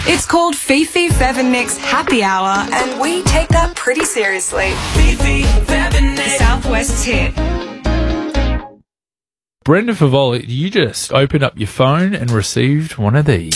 It's called Fifi, Fev and Nick's Happy Hour, and we take that pretty seriously. Fifi, Fev and Nick. Southwest's hit. Brenda Favoli, you just opened up your phone and received one of these.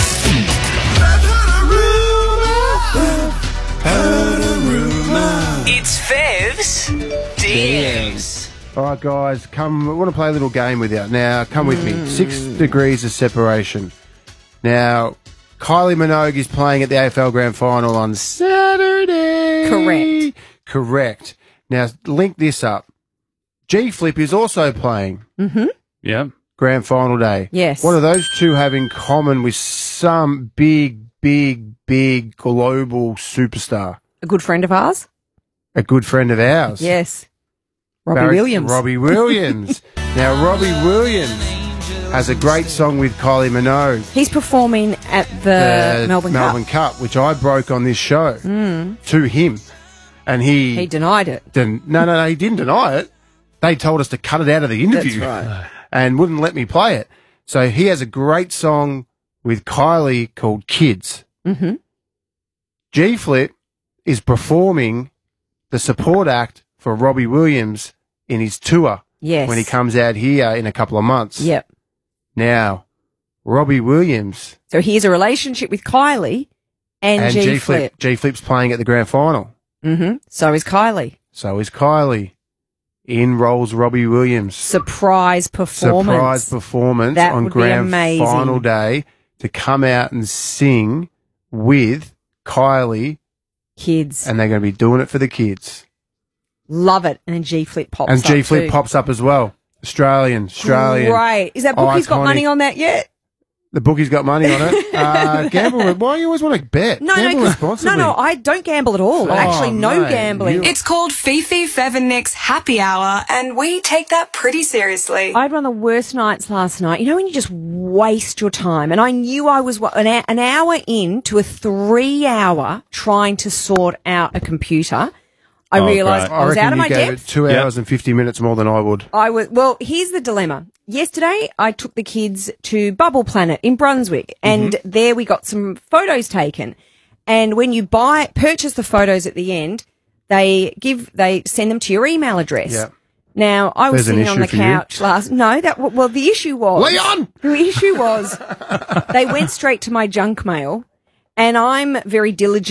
It's Fev's DMs. All right, guys, come. I want to play a little game with you. Now, come with me. 6 degrees of separation. Now, Kylie Minogue is playing at the AFL Grand Final on Saturday. Correct. Now, link this up. G-Flip is also playing. Mm-hmm. Yeah. Grand Final day. Yes. What do those two have in common with some big global superstar? A good friend of ours? A good friend of ours. Yes. Robbie Williams. Robbie Williams. Now, Robbie Williams has a great song with Kylie Minogue. He's performing at the Melbourne Cup, which I broke on this show to him. And he denied it. No, he didn't deny it. They told us to cut it out of the interview. That's right. And wouldn't let me play it. So he has a great song with Kylie called Kids. Mm-hmm. G-Flip is performing the support act for Robbie Williams in his tour. Yes. When he comes out here in a couple of months. Yep. Now, Robbie Williams. So he has a relationship with Kylie and G-Flip. G-Flip's playing at the grand final. Mm-hmm. So is Kylie. In rolls Robbie Williams. Surprise performance that on grand amazing. Final day to come out and sing with Kylie. Kids. And they're going to be doing it for the kids. Love it. And then G-Flip pops up. And G-Flip pops up as well. Australian. Right. Is that bookie's got money on that yet? The bookie's got money on it. Gamble. Why do you always want to bet? Gamble responsibly. No, I don't gamble at all. Actually, no gambling. It's called Fifi, Fev and Nick's Happy Hour, and we take that pretty seriously. I had one of the worst nights last night. You know when you just waste your time? And I knew I was an hour into a 3-hour trying to sort out a computer. I realised I was out of my depth. I reckon you gave it 2 hours and 50 minutes more than I would. Well, here's the dilemma. Yesterday, I took the kids to Bubble Planet in Brunswick, and there we got some photos taken. And when you purchase the photos at the end, they send them to your email address. Yeah. Now, I was sitting on the couch the issue was... Leon! The issue was they went straight to my junk mail, and I'm very diligent